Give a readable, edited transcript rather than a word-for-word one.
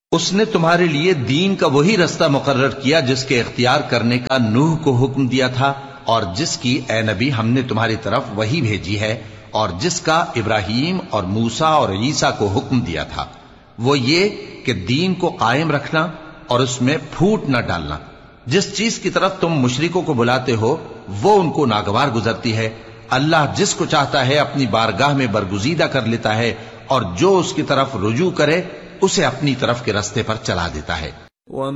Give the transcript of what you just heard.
उसने तुम्हारे लिए दीन का वही रास्ता मुकर्रर किया जिसके इख्तियार करने का नूह को हुक्म दिया था, और जिसकी ए नबी हमने तुम्हारी तरफ वही भेजी है, और जिसका इब्राहीम और मूसा और ईसा को हुक्म दिया था। वो ये कि दीन को कायम रखना और उसमें फूट न डालना। जिस चीज की तरफ तुम मुशरिकों को बुलाते हो वो उनको नागवार गुजरती है। अल्लाह जिसको चाहता है अपनी बारगाह में बरगुजीदा कर लेता है, और जो उसकी तरफ रुजू करे उसे अपनी तरफ के रास्ते पर चला देता है।